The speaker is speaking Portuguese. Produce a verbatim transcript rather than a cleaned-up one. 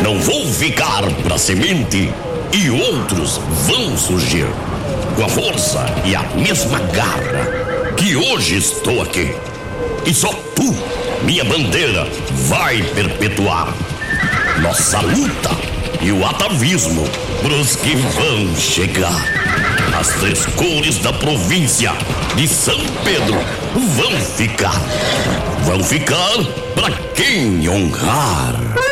não vou ficar pra semente e outros vão surgir com a força e a mesma garra que hoje estou aqui. E só tu, minha bandeira, vai perpetuar nossa luta e o atavismo pros que vão chegar. As três cores da província de São Pedro vão ficar. Vão ficar pra quem honrar.